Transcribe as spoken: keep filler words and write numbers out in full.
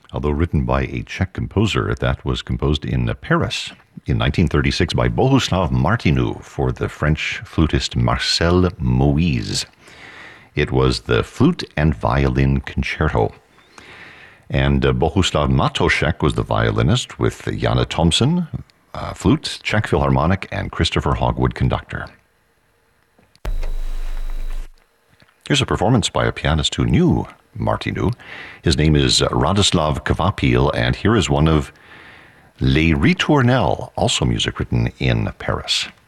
Although written by a Czech composer, that was composed in Paris in nineteen thirty-six by Bohuslav Martinu for the French flutist Marcel Moise. It was the Flute and Violin Concerto. And uh, Bohuslav Matošek was the violinist, with Jana Thompson, uh, flute, Czech Philharmonic, and Christopher Hogwood, conductor. Here's a performance by a pianist who knew Martinu. His name is Radoslav Kvapil, and here is one of Les Ritournelles, also music written in Paris.